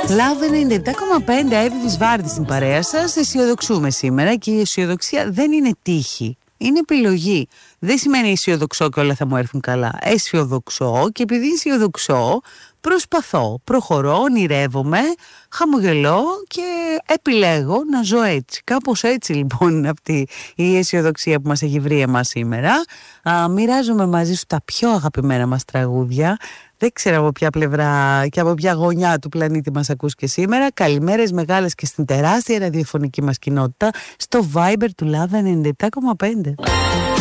Love 97,5 Εύη Βάρδη στην παρέα σας. Αισιοδοξούμε σήμερα και η αισιοδοξία δεν είναι τύχη. Είναι επιλογή. Δεν σημαίνει αισιοδοξώ και όλα θα μου έρθουν καλά. Αισιοδοξώ και επειδή αισιοδοξώ προσπαθώ, προχωρώ, ονειρεύομαι, χαμογελώ και επιλέγω να ζω έτσι. Κάπως έτσι λοιπόν είναι αυτή η αισιοδοξία που μας έχει βρει εμάς σήμερα. Μοιράζομαι μαζί σου τα πιο αγαπημένα μας τραγούδια. Δεν ξέρω από ποια πλευρά και από ποια γωνιά του πλανήτη μας ακούς και σήμερα. Καλημέρες μεγάλες και στην τεράστια ραδιοφωνική μας κοινότητα στο Viber του Love 97,5.